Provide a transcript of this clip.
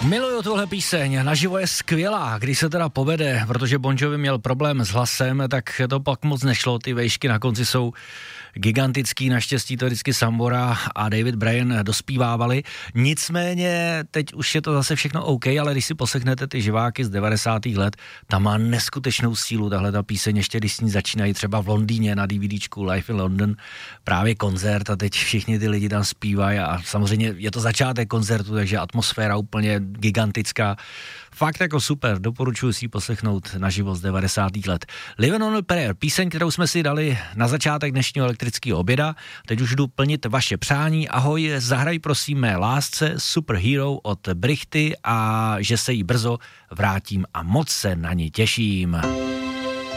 Miluju tuhle píseň, naživo je skvělá, když se teda povede, protože Bon Jovi měl problém s hlasem, tak to pak moc nešlo, ty vejšky na konci jsou gigantický, naštěstí to vždycky Sambora a David Bryan dospívávali, nicméně teď už je to zase všechno OK, ale když si poslechnete ty živáky z 90. let, tam má neskutečnou sílu tahle ta píseň, ještě když s ní začínají třeba v Londýně na DVDčku Live in London, právě koncert a teď všichni ty lidi tam zpívají a samozřejmě je to začátek koncertu, takže atmosféra úplně gigantická. Fakt jako super, doporučuji si ji poslechnout naživo z 90. let. Living on a Prayer, píseň, kterou jsme si dali na začátek dnešního elektrického oběda. Teď už jdu plnit vaše přání. Ahoj, zahraj prosím mé lásce Superhero od Brichty a že se jí brzo vrátím a moc se na ní těším.